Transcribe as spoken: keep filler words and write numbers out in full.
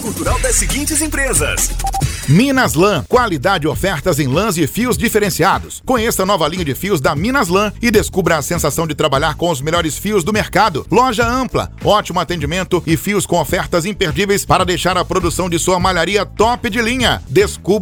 cultural das seguintes empresas: Minas Lã, qualidade e ofertas em lãs e fios diferenciados. Conheça a nova linha de fios da Minas Lã e descubra a sensação de trabalhar com os melhores fios do mercado. Loja ampla, ótimo atendimento e fios com ofertas imperdíveis para deixar a produção de sua malharia top de linha. Descubra